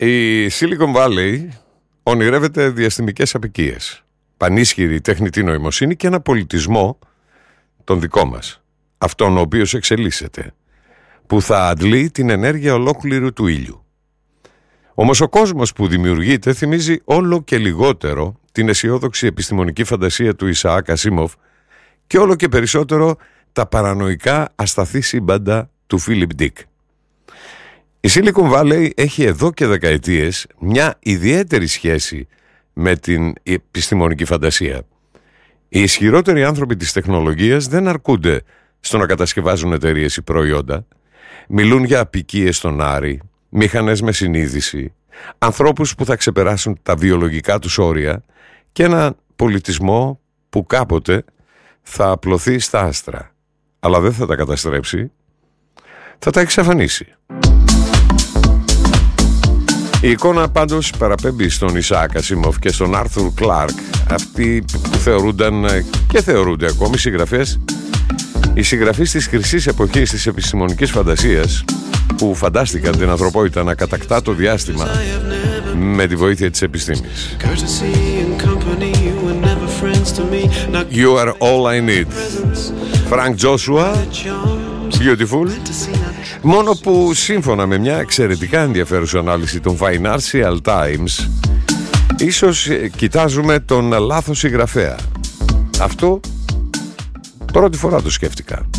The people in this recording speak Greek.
Η Silicon Valley ονειρεύεται διαστημικές αποικίες, πανίσχυρη τεχνητή νοημοσύνη και ένα πολιτισμό τον δικό μας, αυτόν ο οποίος εξελίσσεται, που θα αντλεί την ενέργεια ολόκληρου του ήλιου. Όμως ο κόσμος που δημιουργείται θυμίζει όλο και λιγότερο την αισιόδοξη επιστημονική φαντασία του Ισαάκ Ασίμοφ και όλο και περισσότερο τα παρανοϊκά ασταθή σύμπαντα του Φίλιπ Ντικ. Η Silicon Valley έχει εδώ και δεκαετίες μια ιδιαίτερη σχέση με την επιστημονική φαντασία. Οι ισχυρότεροι άνθρωποι της τεχνολογίας δεν αρκούνται στο να κατασκευάζουν εταιρείες ή προϊόντα. Μιλούν για αποικίες στον Άρη, μηχανές με συνείδηση, ανθρώπους που θα ξεπεράσουν τα βιολογικά τους όρια και έναν πολιτισμό που κάποτε θα απλωθεί στα άστρα. Αλλά δεν θα τα καταστρέψει, θα τα εξαφανίσει. Η εικόνα πάντως παραπέμπει στον Ισαάκ Ασίμοφ και στον Άρθουρ Κλάρκ, αυτοί που θεωρούνταν και θεωρούνται ακόμη συγγραφείς, οι συγγραφείς της χρυσής εποχής της επιστημονικής φαντασίας, που φαντάστηκαν την ανθρωπότητα να κατακτά το διάστημα με τη βοήθεια της επιστήμης. You are all I need. Frank Joshua, Beautiful. Μόνο που σύμφωνα με μια εξαιρετικά ενδιαφέρουσα ανάλυση των Financial Times, ίσως κοιτάζουμε τον λάθος συγγραφέα. Αυτό πρώτη φορά το σκέφτηκα.